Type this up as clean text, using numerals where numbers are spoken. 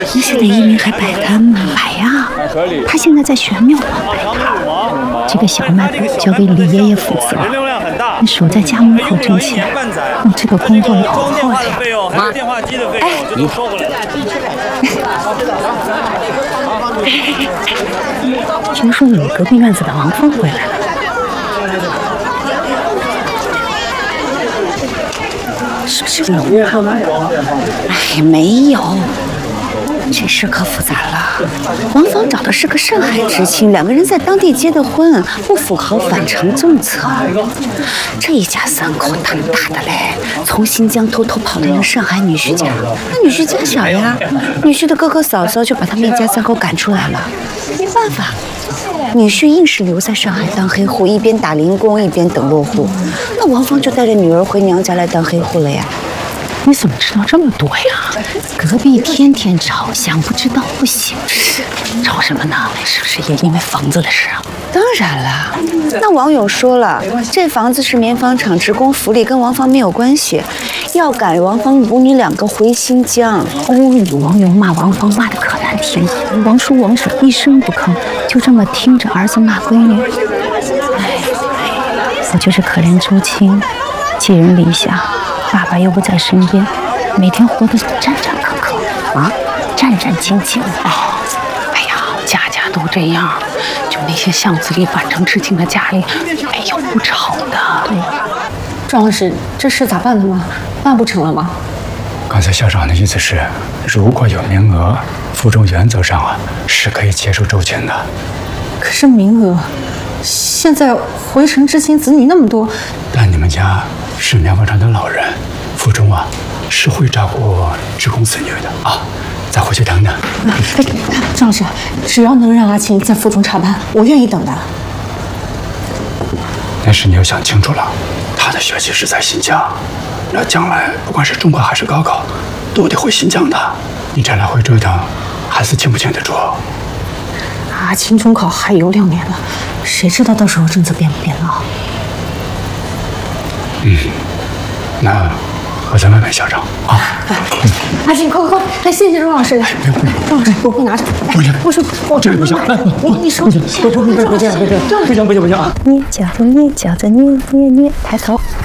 那现在移民还摆摊呢？摆呀！他现在在玄庙摆摊。这个小卖部交给李爷爷负责，你守在家门口挣钱。这个工作好好的。哎，你。听说你隔壁院子的王峰回来了。是不是有他们？哎，没有。这事可复杂了。王芳找的是个上海知青，两个人在当地结的婚，不符合返程政策。这一家三口胆大的嘞，从新疆偷偷跑到了上海女婿家。那女婿家小呀，女婿的哥哥嫂嫂就把他们一家三口赶出来了。没办法，女婿硬是留在上海当黑户，一边打零工一边等落户。那王芳就带着女儿回娘家来当黑户了呀。你怎么知道这么多呀？隔壁天天吵，想不知道不行。吵什么呢？是不是也因为房子的事啊？当然了，那王勇说了，这房子是棉纺厂职工福利，跟王芳没有关系，要赶王芳母女两个回新疆。哦呦，王勇骂王芳骂得可难听，王叔王婶一声不吭，就这么听着儿子骂闺女。哎，我就是可怜周青，寄人篱下。爸爸又不在身边，每天活得战战兢兢啊，战战兢兢。哦，哎呀，家家都这样，就那些巷子里返程致敬的家里，没有不吵的。对， 庄老师，这事咋办的吗？办不成了吗？ 刚才校长的意思是，如果有名额，附中原则上是可以接受周青的。 可是名额，现在回城知青子女那么多， 但你们家是棉纺厂的老人，附中是会照顾职工子女的啊。再回去等等。 张老师，只要能让阿青在附中插班，我愿意等的。 但是你要想清楚了，他的学习是在新疆，那将来不管是中考还是高考，都得回新疆的。你这来回折腾，孩子经不经得住？ 阿青中考还有2年了，谁知道到时候政策变不变了？ 那我再问问校长啊。 阿青，快，来谢谢周老师。周老师，你拿着。不行， 这个不行， 你手。 不行啊！ 捏饺子，捏，抬头。